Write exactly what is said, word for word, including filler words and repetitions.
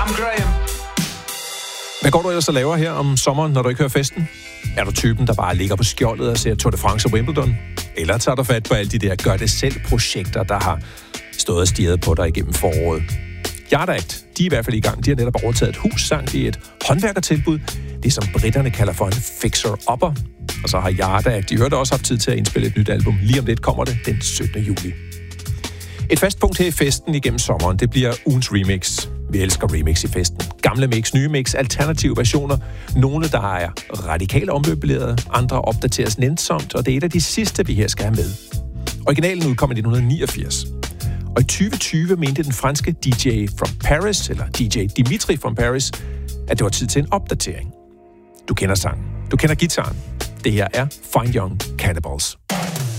I'm Graham. Hvad går du ellers og laver her om sommeren, når du ikke hører festen? Er du typen, der bare ligger på skjoldet og ser Tour de France og Wimbledon? Eller tager du fat på alle de der gør-det-selv-projekter, der har stået og stirret på dig igennem foråret? Yard Act, de er i hvert fald i gang. De har netop overtaget et hus, sang i et håndværkertilbud. Det, som britterne kalder for en fixer-upper. Og så har Yard Act, de hørte også haft tid til at indspille et nyt album. Lige om lidt kommer det den syttende juli. Et fast punkt her i festen igennem sommeren, det bliver ugens remix. Vi elsker remix i festen. Gamle mix, nye mix, alternative versioner. Nogle, der er radikalt ommøblerede, andre opdateres nænsomt, og det er et af de sidste, vi her skal have med. Originalen udkom i nitten niogfirs. Og i tyve tyve mente den franske D J from Paris, eller D J Dimitri from Paris, at det var tid til en opdatering. Du kender sangen. Du kender gitaren. Det her er Fine Young Cannibals.